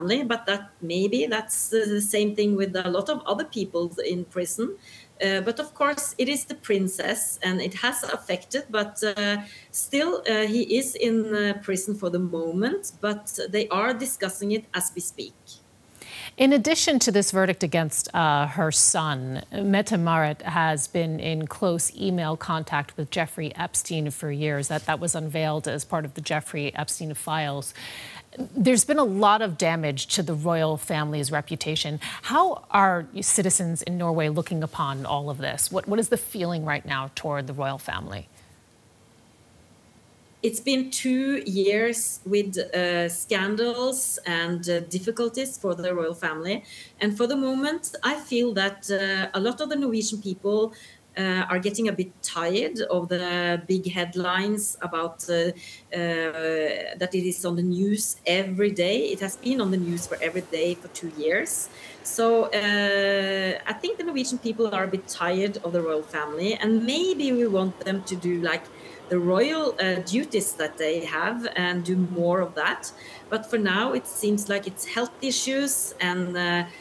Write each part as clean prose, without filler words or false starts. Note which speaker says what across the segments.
Speaker 1: but that maybe that's the same thing with a lot of other people in prison. But of course, it is the princess, and it has affected. But still, he is in prison for the moment. But they are discussing it as we speak.
Speaker 2: In addition to this verdict against her son, Mette Marit has been in close email contact with Jeffrey Epstein for years. That was unveiled as part of the Jeffrey Epstein files. There's been a lot of damage to the royal family's reputation. How are citizens in Norway looking upon all of this? What is the feeling right now toward the royal family?
Speaker 1: It's been 2 years with scandals and difficulties for the royal family. And for the moment, I feel that a lot of the Norwegian people are getting a bit tired of the big headlines about that it is on the news every day. It has been on the news for every day for 2 years. So I think the Norwegian people are a bit tired of the royal family, and maybe we want them to do like the royal duties that they have and do more of that. But for now, it seems like it's health issues and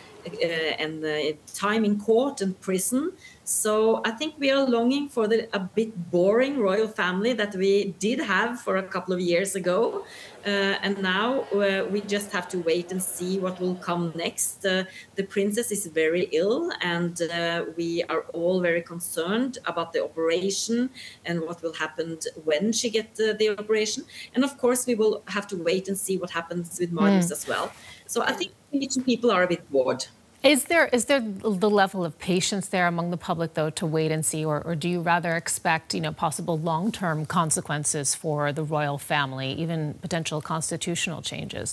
Speaker 1: time in court and prison. So I think we are longing for a bit boring royal family that we did have for a couple of years ago. And now we just have to wait and see what will come next. The princess is very ill, and we are all very concerned about the operation and what will happen when she gets the operation. And of course, we will have to wait and see what happens with Magnus as well. So I think Norwegian people are a bit bored.
Speaker 2: Is there the level of patience there among the public, though, to wait and see, or do you rather expect, possible long-term consequences for the royal family, even potential constitutional changes?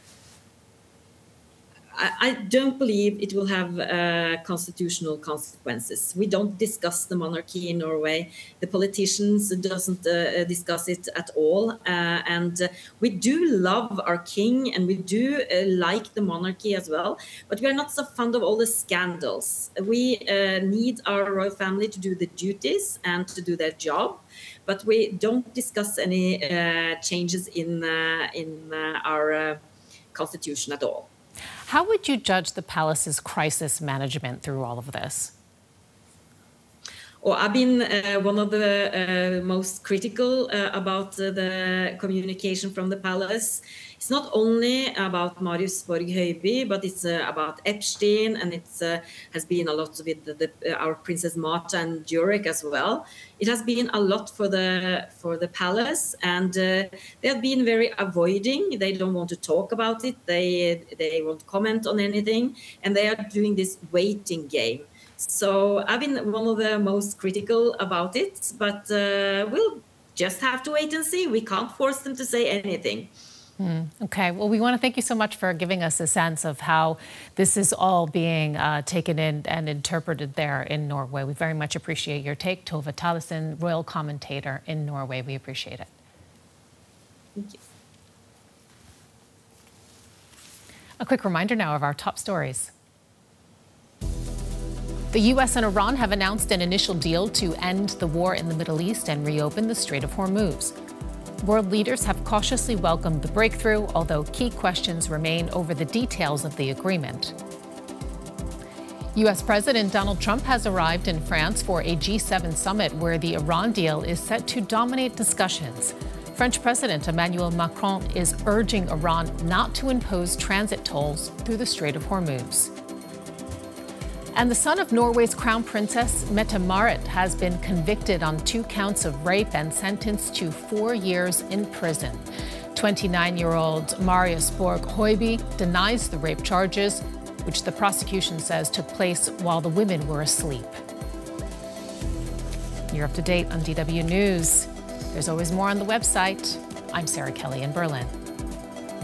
Speaker 1: I don't believe it will have constitutional consequences. We don't discuss the monarchy in Norway. The politicians doesn't discuss it at all. And we do love our king, and we do like the monarchy as well. But we are not so fond of all the scandals. We need our royal family to do the duties and to do their job. But we don't discuss any changes in our constitution at all.
Speaker 2: How would you judge the palace's crisis management through all of this?
Speaker 1: Well, I've been one of the most critical about the communication from the palace. It's not only about Marius Borg Høiby, but it's about Epstein, and it has been a lot with our Princess Martha and Jurek as well. It has been a lot for the palace, and they have been very avoiding. They don't want to talk about it. They won't comment on anything, and they are doing this waiting game. So I've been one of the most critical about it, but we'll just have to wait and see. We can't force them to say anything.
Speaker 2: Okay, well, we want to thank you so much for giving us a sense of how this is all being taken in and interpreted there in Norway. We very much appreciate your take. Tove Tallesen, royal commentator in Norway. We appreciate it.
Speaker 1: Thank you.
Speaker 2: A quick reminder now of our top stories. The U.S. and Iran have announced an initial deal to end the war in the Middle East and reopen the Strait of Hormuz. World leaders have cautiously welcomed the breakthrough, although key questions remain over the details of the agreement. U.S. President Donald Trump has arrived in France for a G7 summit where the Iran deal is set to dominate discussions. French President Emmanuel Macron is urging Iran not to impose transit tolls through the Strait of Hormuz. And the son of Norway's crown princess, Mette Marit, has been convicted on 2 counts of rape and sentenced to 4 years in prison. 29-year-old Marius Borg Høiby denies the rape charges, which the prosecution says took place while the women were asleep. You're up to date on DW News. There's always more on the website. I'm Sarah Kelly in Berlin.